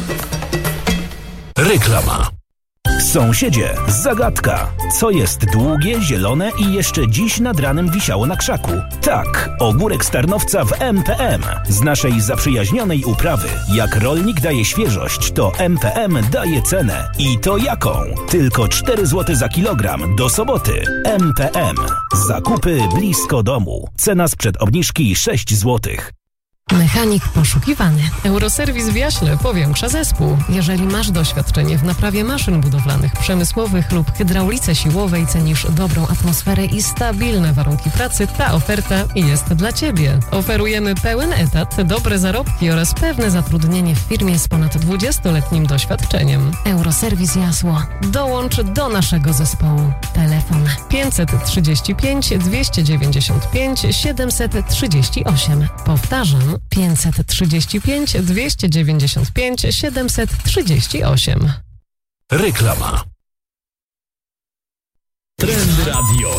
Reklama. Sąsiedzie, zagadka. Co jest długie, zielone i jeszcze dziś nad ranem wisiało na krzaku? Tak, ogórek z Tarnowca w MPM. Z naszej zaprzyjaźnionej uprawy. Jak rolnik daje świeżość, to MPM daje cenę. I to jaką? Tylko 4 zł za kilogram do soboty. MPM. Zakupy blisko domu. Cena sprzed obniżki 6 zł. Mechanik poszukiwany. Euroserwis w Jaśle powiększa zespół. Jeżeli masz doświadczenie w naprawie maszyn budowlanych, przemysłowych lub hydraulice siłowej, cenisz dobrą atmosferę i stabilne warunki pracy, ta oferta jest dla Ciebie. Oferujemy pełen etat, dobre zarobki oraz pewne zatrudnienie w firmie z ponad 20-letnim doświadczeniem. Euroserwis Jasło. Dołącz do naszego zespołu. Telefon 535 295 738. Powtarzam, 535 295 738. Reklama. Trendy Radio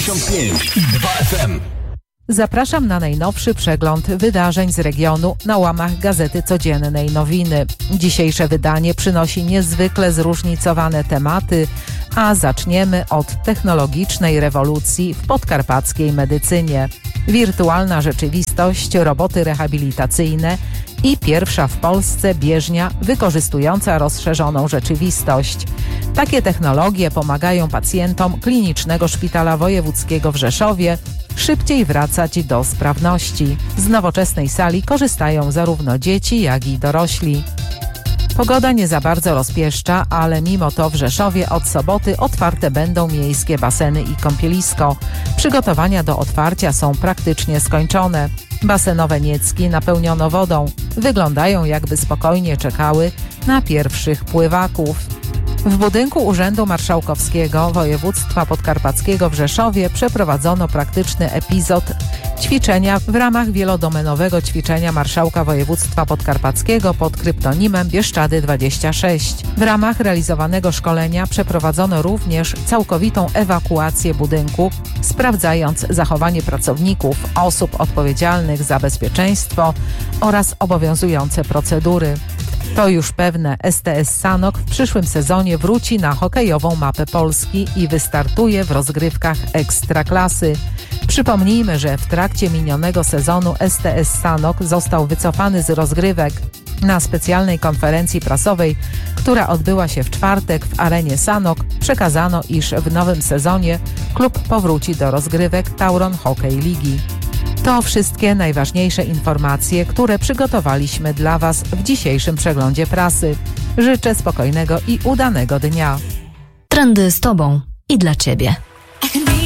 95 i 2 FM. Zapraszam na najnowszy przegląd wydarzeń z regionu na łamach Gazety Codziennej Nowiny. Dzisiejsze wydanie przynosi niezwykle zróżnicowane tematy, a zaczniemy od technologicznej rewolucji w podkarpackiej medycynie. Wirtualna rzeczywistość, roboty rehabilitacyjne i pierwsza w Polsce bieżnia wykorzystująca rozszerzoną rzeczywistość. Takie technologie pomagają pacjentom Klinicznego Szpitala Wojewódzkiego w Rzeszowie szybciej wracać do sprawności. Z nowoczesnej sali korzystają zarówno dzieci, jak i dorośli. Pogoda nie za bardzo rozpieszcza, ale mimo to w Rzeszowie od soboty otwarte będą miejskie baseny i kąpielisko. Przygotowania do otwarcia są praktycznie skończone. Basenowe niecki napełniono wodą. Wyglądają, jakby spokojnie czekały na pierwszych pływaków. W budynku Urzędu Marszałkowskiego Województwa Podkarpackiego w Rzeszowie przeprowadzono praktyczny epizod ćwiczenia w ramach wielodomenowego ćwiczenia Marszałka Województwa Podkarpackiego pod kryptonimem Bieszczady 26. W ramach realizowanego szkolenia przeprowadzono również całkowitą ewakuację budynku, sprawdzając zachowanie pracowników, osób odpowiedzialnych za bezpieczeństwo oraz obowiązujące procedury. To już pewne, STS Sanok w przyszłym sezonie wróci na hokejową mapę Polski i wystartuje w rozgrywkach ekstraklasy. Przypomnijmy, że w trakcie minionego sezonu STS Sanok został wycofany z rozgrywek. Na specjalnej konferencji prasowej, która odbyła się w czwartek w arenie Sanok, przekazano, iż w nowym sezonie klub powróci do rozgrywek Tauron Hockey Ligi. To wszystkie najważniejsze informacje, które przygotowaliśmy dla Was w dzisiejszym przeglądzie prasy. Życzę spokojnego i udanego dnia. Trendy z Tobą i dla Ciebie.